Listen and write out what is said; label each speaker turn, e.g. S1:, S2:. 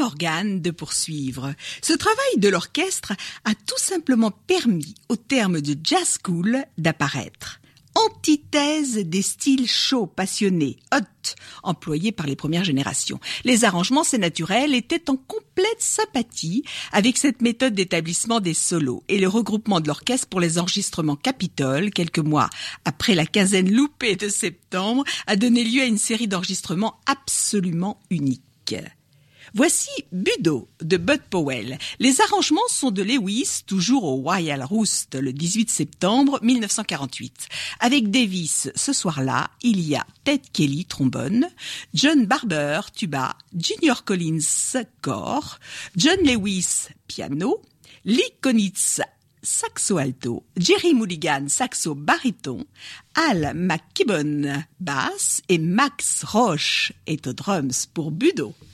S1: Morgan de poursuivre. Ce travail de l'orchestre a tout simplement permis, au terme de Jazz School, d'apparaître. Antithèse des styles chauds, passionnés, hot, employés par les premières générations. Les arrangements, c'est naturel, étaient en complète sympathie avec cette méthode d'établissement des solos et le regroupement de l'orchestre pour les enregistrements Capitol, quelques mois après la quinzaine loupée de septembre, a donné lieu à une série d'enregistrements absolument uniques. Voici Budo de Bud Powell. Les arrangements sont de Lewis, toujours au Royal Roost le 18 septembre 1948. Avec Davis, ce soir-là, il y a Ted Kelly, trombone, John Barber, tuba, Junior Collins, cor, John Lewis, piano, Lee Konitz, saxo alto, Jerry Mulligan, saxo baryton, Al McKibbon, basse et Max Roche est aux drums pour Budo.